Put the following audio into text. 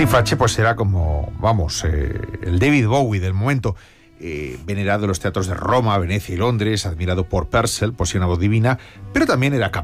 Sí, Facce pues era como, vamos, el David Bowie del momento, venerado en los teatros de Roma, Venecia y Londres, admirado por Purcell por ser una voz divina, pero también era capaz